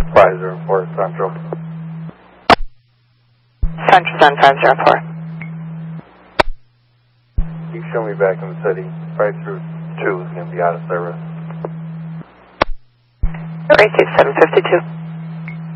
504 Central. Central's on 504. You can show me back in the city. Right through 2 is going to be out of service. Rate 752.